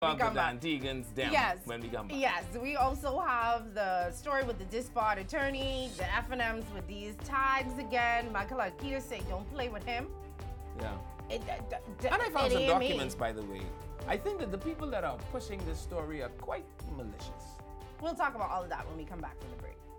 We come the back. Antigans them Yes. when we come back. Yes, we also have the story with the disbarred attorney, the F&Ms with these tags again. Michael Akita say don't play with him. Yeah. And And I found some documents, by the way. I think that the people that are pushing this story are quite malicious. We'll talk about all of that when we come back from the break.